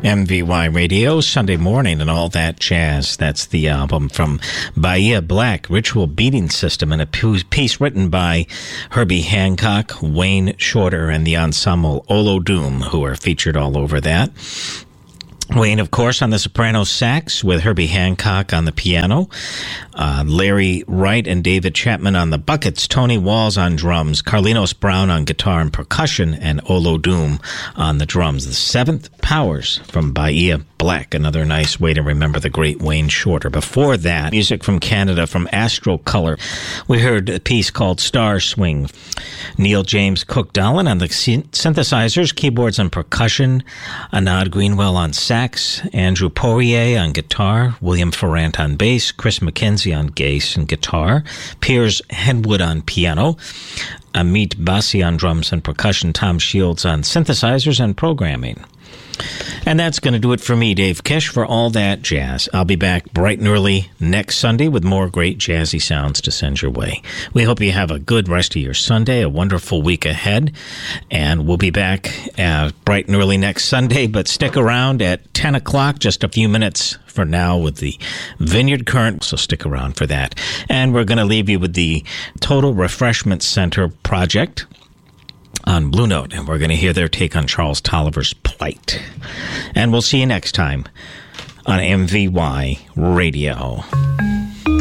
MVY Radio, Sunday Morning and All That Jazz. That's the album from Bahia Black, Ritual Beating System, and a piece written by Herbie Hancock, Wayne Shorter, and the ensemble Olodum, who are featured all over that. Wayne, of course, on the soprano sax with Herbie Hancock on the piano, Larry Wright and David Chapman on the buckets, Tony Walls on drums, Carlinos Brown on guitar and percussion, and Olodum on the drums. The Seventh Powers from Bahia Black, another nice way to remember the great Wayne Shorter. Before that, music from Canada from Astro Color. We heard a piece called Star Swing. Neil James Cook Dallin on the synthesizers, keyboards and percussion, Anand Greenwell on sax, Andrew Poirier on guitar, William Ferrant on bass, Chris McKenzie on bass and guitar, Piers Henwood on piano, Amit Basi on drums and percussion, Tom Shields on synthesizers and programming. And that's going to do it for me, Dave Kish, for All That Jazz. I'll be back bright and early next Sunday with more great jazzy sounds to send your way. We hope you have a good rest of your Sunday, a wonderful week ahead, and we'll be back bright and early next Sunday, but stick around at 10 o'clock, just a few minutes for now with the Vineyard Current, so stick around for that. And we're going to leave you with the Total Refreshment Center project on Blue Note, and we're going to hear their take on Charles Tolliver's Plight. And we'll see you next time on MVY Radio.